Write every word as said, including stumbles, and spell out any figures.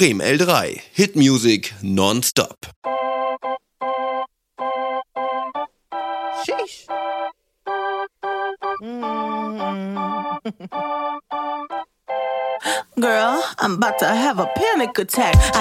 Bremen L drei. Hit Music nonstop. Sheesh. Mm. Girl, I'm about to have a panic attack. I